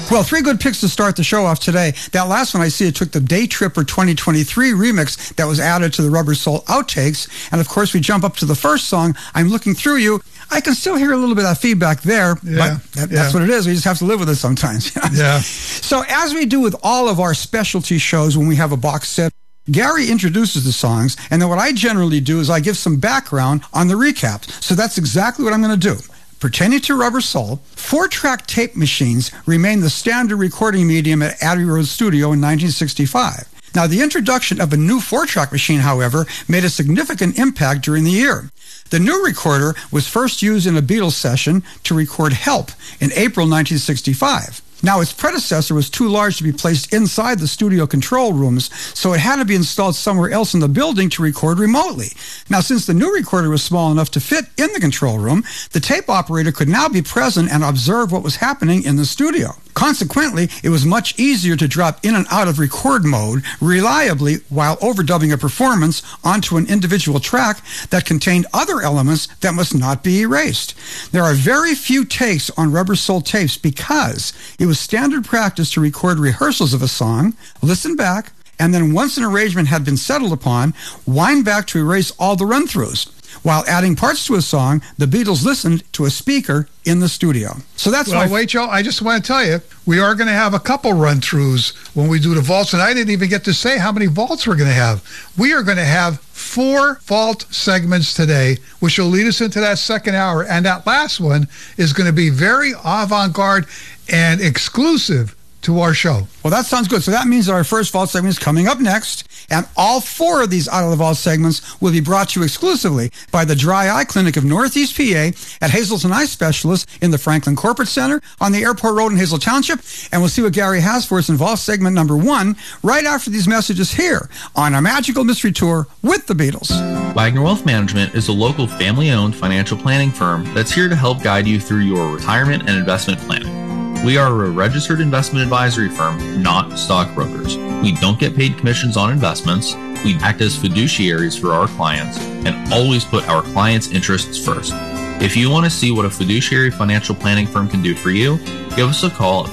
Well, 3 good picks to start the show off today. That last one I see, it took the Day Tripper 2023 remix that was added to the Rubber Soul outtakes. And of course, we jump up to the first song, I'm Looking Through You. I can still hear a little bit of feedback there, but that's what it is. We just have to live with it sometimes. Yeah. So as we do with all of our specialty shows when we have a box set, Gary introduces the songs, and then what I generally do is I give some background on the recap. So that's exactly what I'm going to do. Pertaining to Rubber Soul, 4-track tape machines remain the standard recording medium at Abbey Road Studio in 1965. Now, the introduction of a new 4-track machine, however, made a significant impact during the year. The new recorder was first used in a Beatles session to record Help in April 1965. Now, its predecessor was too large to be placed inside the studio control rooms, so it had to be installed somewhere else in the building to record remotely. Now, since the new recorder was small enough to fit in the control room, the tape operator could now be present and observe what was happening in the studio. Consequently, it was much easier to drop in and out of record mode reliably while overdubbing a performance onto an individual track that contained other elements that must not be erased. There are very few takes on Rubber Soul tapes because it was standard practice to record rehearsals of a song, listen back, and then once an arrangement had been settled upon, wind back to erase all the run-throughs. While adding parts to a song, the Beatles listened to a speaker in the studio. So that's why. Wait, Joe, I just want to tell you, we are going to have a couple run-throughs when we do the vaults, and I didn't even get to say how many vaults we're going to have. We are going to have 4 vault segments today, which will lead us into that second hour, and that last one is going to be very avant-garde and exclusive to our show. Well, that sounds good. So that means that our first vault segment is coming up next, and all 4 of these Out of the Vault segments will be brought to you exclusively by the Dry Eye Clinic of Northeast PA at Hazelton Eye Specialists in the Franklin Corporate Center on the Airport Road in Hazel Township. And we'll see what Gary has for us in vault segment number 1 right after these messages here on our Magical Mystery Tour with the Beatles. Wagner Wealth Management is a local family-owned financial planning firm that's here to help guide you through your retirement and investment planning. We are a registered investment advisory firm, not stockbrokers. We don't get paid commissions on investments. We act as fiduciaries for our clients and always put our clients' interests first. If you want to see what a fiduciary financial planning firm can do for you, give us a call at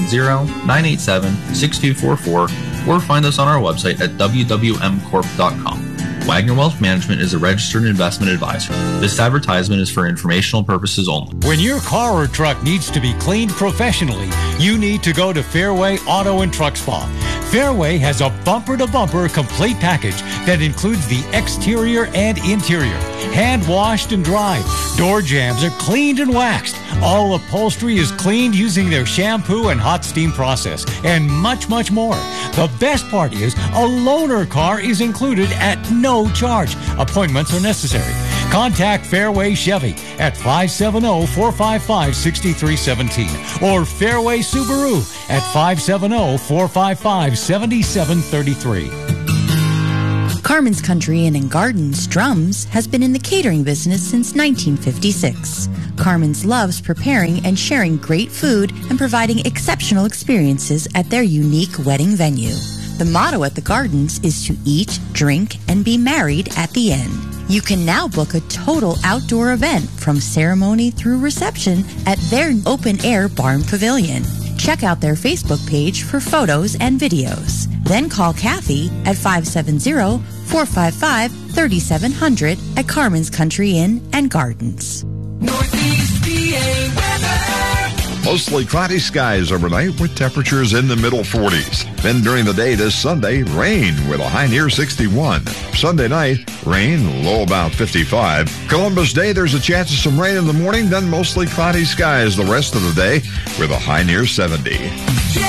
570-987-6244 or find us on our website at wwmcorp.com. Wagner Wealth Management is a registered investment advisor. This advertisement is for informational purposes only. When your car or truck needs to be cleaned professionally, you need to go to Fairway Auto and Truck Spa. Fairway has a bumper-to-bumper complete package that includes the exterior and interior, hand-washed and dried. Door jambs are cleaned and waxed. All upholstery is cleaned using their shampoo and hot steam process, and much, much more. The best part is a loaner car is included at no charge. Appointments are necessary. Contact Fairway Chevy at 570-455-6317 or Fairway Subaru at 570-455-7733. Carmen's Country Inn and Gardens Drums has been in the catering business since 1956. Carmen's loves preparing and sharing great food and providing exceptional experiences at their unique wedding venue. The motto at the Gardens is to eat, drink, and be married at the end. You can now book a total outdoor event from ceremony through reception at their open-air barn pavilion. Check out their Facebook page for photos and videos. Then call Kathy at 570-455-3700 at Carmen's Country Inn and Gardens. Northeast PA weather. Mostly cloudy skies overnight with temperatures in the middle 40s. Then during the day this Sunday, rain with a high near 61. Sunday night, rain, low about 55. Columbus Day, there's a chance of some rain in the morning, then mostly cloudy skies the rest of the day with a high near 70.